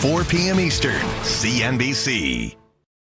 4 p.m. Eastern, CNBC.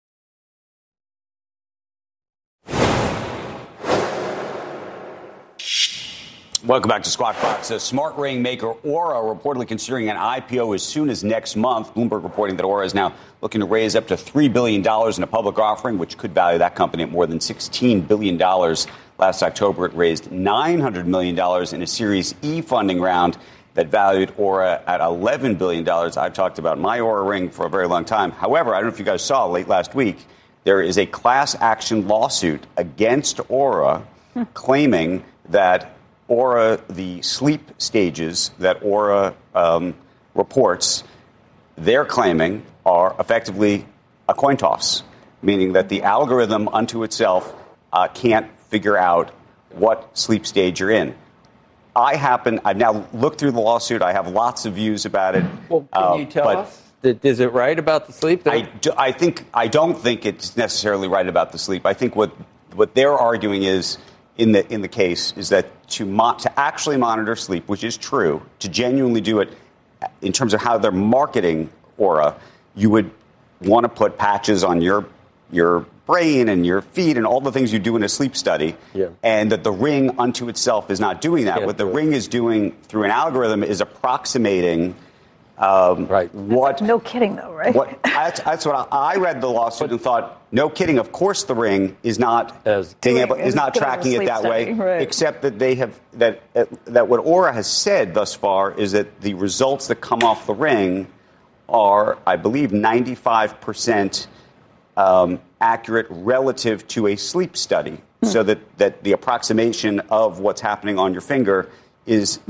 Welcome back to Squawk Box. A smart ring maker Aura reportedly considering an IPO as soon as next month. Bloomberg reporting that Aura is now looking to raise up to $3 billion in a public offering, which could value that company at more than $16 billion. Last October, it raised $900 million in a Series E funding round that valued Aura at $11 billion. I've talked about my Aura ring for a very long time. However, I don't know if you guys saw late last week, there is a class action lawsuit against Aura claiming that Aura, the sleep stages that Aura reports, they're claiming are effectively a coin toss, meaning that the algorithm unto itself can't figure out what sleep stage you're in. I've now looked through the lawsuit. I have lots of views about it. Well, can you tell us? Is it right about the sleep? I don't think it's necessarily right about the sleep. I think what they're arguing is in the case is that to actually monitor sleep, which is true, to genuinely do it in terms of how they're marketing Aura, you would want to put patches on your brain and your feet and all the things you do in a sleep study, and that the ring unto itself is not doing that. What the ring is doing through an algorithm is approximating what. No kidding, though, right? That's what I read the lawsuit and thought. No kidding. Of course, the ring is not tracking it that way. Right. Except that they have that what Aura has said thus far is that the results that come off the ring are, I believe, 95% accurate relative to a sleep study. So that the approximation of what's happening on your finger is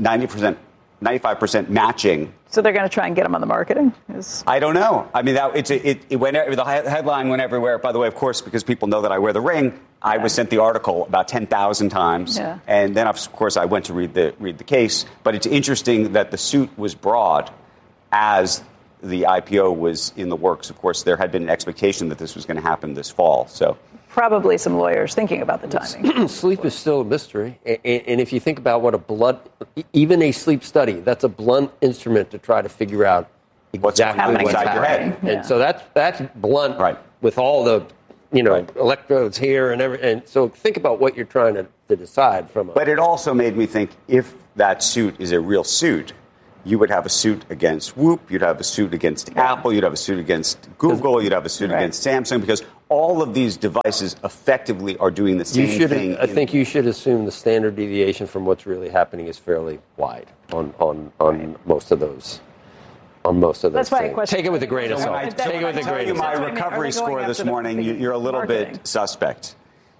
95% matching. So they're going to try and get them on the marketing? I don't know. I mean, the headline went everywhere. By the way, of course, because people know that I wear the ring, I was sent the article about 10,000 times. Yeah. And then, of course, I went to read the case. But it's interesting that the suit was brought as the IPO was in the works. Of course, there had been an expectation that this was going to happen this fall. So probably some lawyers thinking about the timing. Sleep is still a mystery. And if you think about even a sleep study, that's a blunt instrument to try to figure out exactly what's happening inside your head. Yeah. And so that's blunt, right, with all the electrodes here and everything. And so think about what you're trying to decide from. But it also made me think, if that suit is a real suit, you would have a suit against Whoop, you'd have a suit against Apple, you'd have a suit against Google, you'd have a suit against Samsung, because all of these devices effectively are doing the same thing. I think you should assume the standard deviation from what's really happening is fairly wide on most of those. That's why I question. Take it with a grain of salt. Take it with a grain of salt. My recovery score this morning, you're a little bit suspect.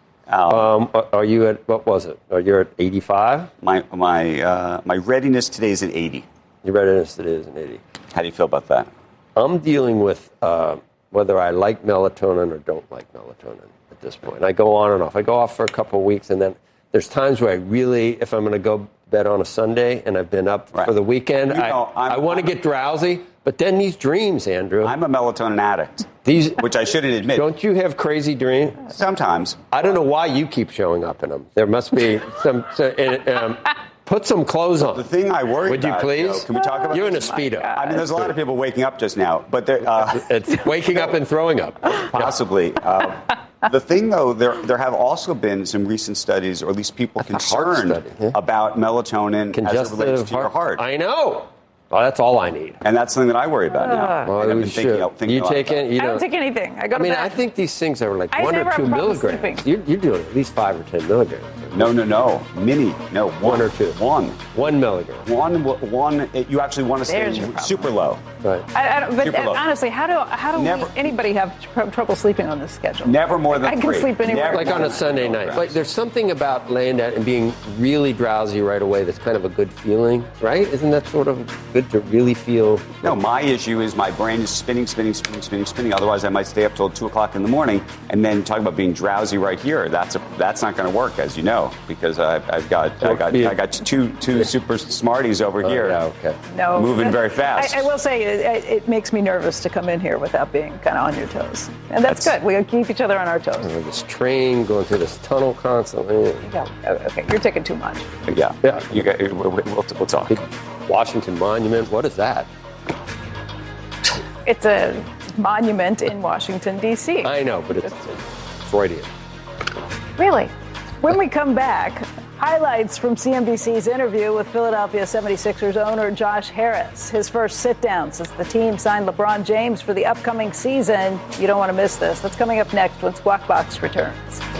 Are you at, what was it? You're at 85? My readiness today is an 80. Your readiness today is an 80. How do you feel about that? I'm dealing with whether I like melatonin or don't like melatonin at this point. I go on and off. I go off for a couple of weeks, and then there's times where I really, if I'm going to go to bed on a Sunday and I've been up for the weekend, I want to get drowsy. But then these dreams, Andrew. I'm a melatonin addict, which I shouldn't admit. Don't you have crazy dreams? Sometimes. I don't know why you keep showing up in them. There must be some. Put some clothes on. The thing I worry about. Would you please? Can we talk about You're in a this? Speedo. I mean, there's a lot of people waking up just now, but it's waking up and throwing up. Possibly. The thing, though, there have also been some recent studies, or at least people concerned about melatonin as it relates to your heart. I know. Well, that's all I need. And that's something that I worry about now. Well, you take it? I don't take anything. I I think these things are like 1 or 2 milligrams. You're doing at least 5 or 10 milligrams. No. Mini. No, 1 or 2. 1 milligram. One. You actually want to stay super low. Right. But honestly, how do anybody have trouble sleeping on this schedule? Never more than 3. I can sleep anywhere. Like on a Sunday night. Like there's something about laying down and being really drowsy right away that's kind of a good feeling, right? Isn't that sort of good to really feel? No, my issue is my brain is spinning. Otherwise, I might stay up till 2 o'clock in the morning. And then talk about being drowsy right here. That's not going to work, as you know, because I got two super smarties over here. Yeah, okay. No, moving very fast. I will say it makes me nervous to come in here without being kind of on your toes, and that's good. We keep each other on our toes. This train going through this tunnel constantly. Yeah. Okay, you're taking too much. Yeah. We'll talk. Washington Monument. What is that? It's a monument in Washington, D.C. I know, but it's Freudian. Really? When we come back, highlights from CNBC's interview with Philadelphia 76ers owner Josh Harris. His first sit-down since the team signed LeBron James for the upcoming season. You don't want to miss this. That's coming up next when Squawk Box returns.